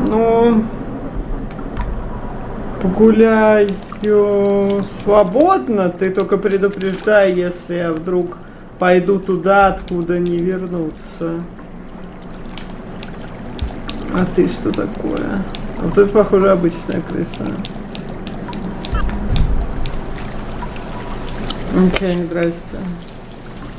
Ну, погуляю свободно, ты только предупреждай, если я вдруг пойду туда, откуда не вернуться. А ты что такое? Вот это, похоже, обычная крыса. Окей, здрасте.